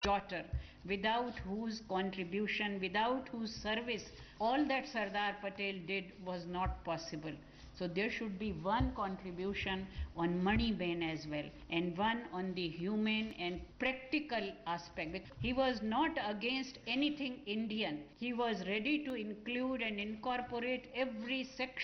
daughter, without whose contribution, without whose service all that Sardar Patel did was not possible. So there should be one contribution on Maniben as well, and one on the human and practical aspect. He was not against anything Indian. He was ready to include and incorporate every section